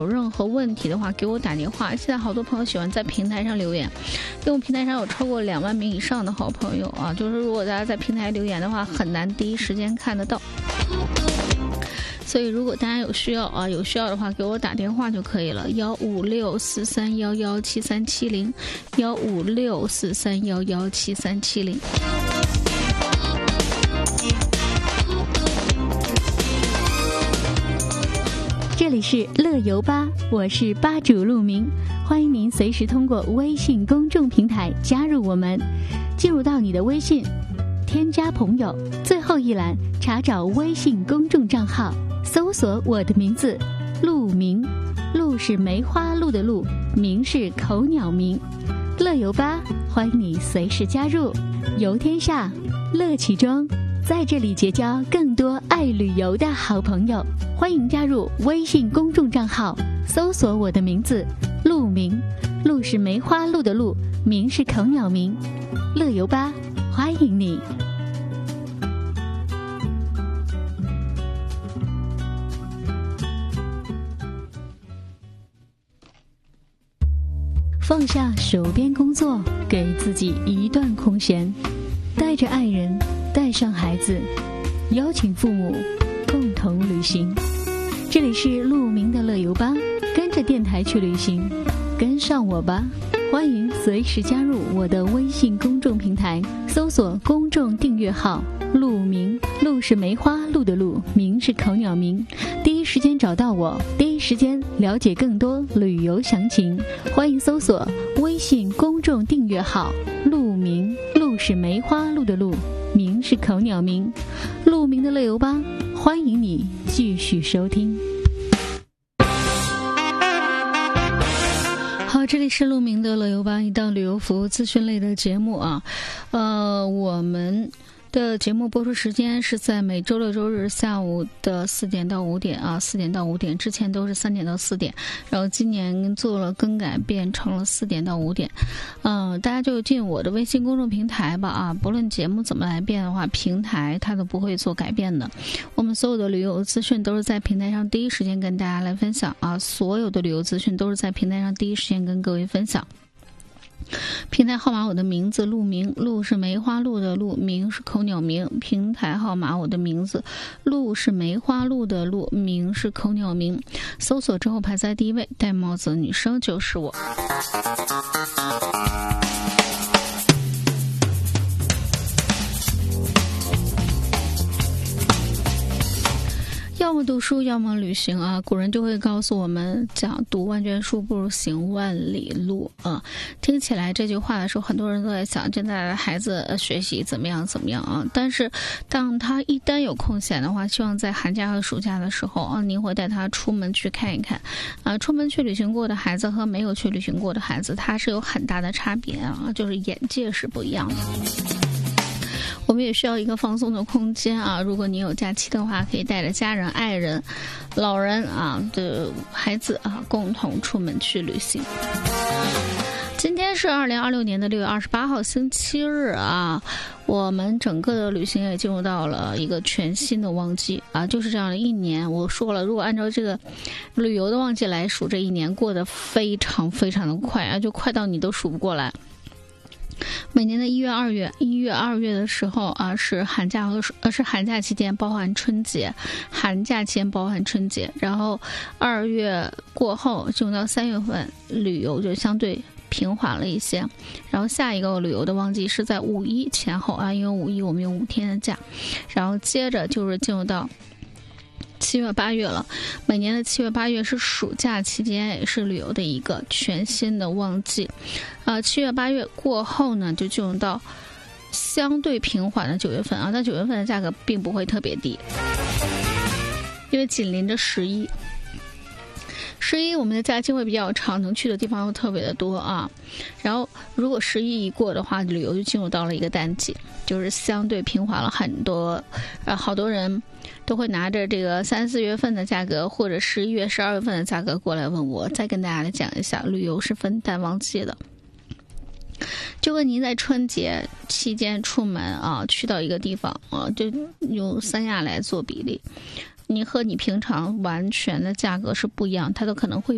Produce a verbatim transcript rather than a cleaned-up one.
有任何问题的话给我打电话。现在好多朋友喜欢在平台上留言，因为我平台上有超过两万名以上的好朋友啊，就是如果大家在平台留言的话很难第一时间看得到，所以如果大家有需要啊，有需要的话给我打电话就可以了，幺五六四三幺幺七三七零，幺五六四三幺幺七三七零。 这里是乐游吧，我是吧主陆明，欢迎您随时通过微信公众平台加入我们。进入到你的微信，添加朋友，最后一栏查找微信公众账号，搜索我的名字陆明，陆是梅花鹿的鹿，明是口鸟明。乐游吧，欢迎你随时加入，游天下，乐其中，在这里结交更多爱旅游的好朋友。欢迎加入微信公众账号，搜索我的名字陆明，陆是梅花鹿的鹿，明是口鸟明。乐游吧，欢迎你。放下手边工作，给自己一段空闲，带着爱人，带上孩子，邀请父母共同旅行。这里是陆明的乐游吧，跟着电台去旅行，跟上我吧。欢迎随时加入我的微信公众平台，搜索公众订阅号陆明，陆是梅花鹿的鹿，明是口鸟明。第一时间找到我，第一时间了解更多旅游详情。欢迎搜索微信公众订阅号陆明，陆是梅花鹿的鹿，明是口鸟明。陆明的乐游吧，欢迎你继续收听。好，这里是陆明的乐游吧，一档旅游服务资讯类的节目啊。呃，我们的节目播出时间是在每周六周日下午的四点到五点啊，四点到五点，之前都是三点到四点，然后今年做了更改，变成了四点到五点。嗯、呃，大家就进我的微信公众平台吧啊，不论节目怎么来变的话，平台它都不会做改变的。我们所有的旅游资讯都是在平台上第一时间跟大家来分享啊，所有的旅游资讯都是在平台上第一时间跟各位分享。平台号码我的名字陆明，陆是梅花鹿的鹿，明是口鸟明。平台号码我的名字陆是梅花鹿的鹿，明是口鸟明。搜索之后排在第一位，戴帽子的女生就是我。要么读书，要么旅行啊！古人就会告诉我们，讲读万卷书不如行万里路啊！听起来这句话的时候，很多人都在想，现在的孩子学习怎么样怎么样啊？但是，当他一旦有空闲的话，希望在寒假和暑假的时候啊，您会带他出门去看一看啊！出门去旅行过的孩子和没有去旅行过的孩子，他是有很大的差别啊，就是眼界是不一样的。我们也需要一个放松的空间啊！如果你有假期的话，可以带着家人、爱人、老人啊的孩子啊，共同出门去旅行。今天是二零二六年的六月二十八号，星期日啊！我们整个的旅行也进入到了一个全新的旺季啊！就是这样的一年，我说了，如果按照这个旅游的旺季来数，这一年过得非常非常的快啊，就快到你都数不过来。每年的一月、二月，一月、二月的时候啊，是寒假和呃是寒假期间，包含春节，寒假期间包含春节，然后二月过后进入到三月份，旅游就相对平缓了一些，然后下一个旅游的旺季是在五一前后啊，因为五一我们有五天的假，然后接着就是进入到七月八月了。每年的七月八月是暑假期间，也是旅游的一个全新的旺季。呃，七月八月过后呢，就进入到相对平缓的九月份啊。但九月份的价格并不会特别低，因为紧邻着十一。十一我们的假期会比较长，能去的地方又特别的多啊。然后如果十一一过的话，旅游就进入到了一个淡季，就是相对平缓了很多。呃，好多人都会拿着这个三四月份的价格，或者十一月、十二月份的价格过来问我，再跟大家来讲一下，旅游是分淡旺季的。就跟您在春节期间出门啊，去到一个地方啊，就用三亚来做比例。你和你平常完全的价格是不一样，它都可能会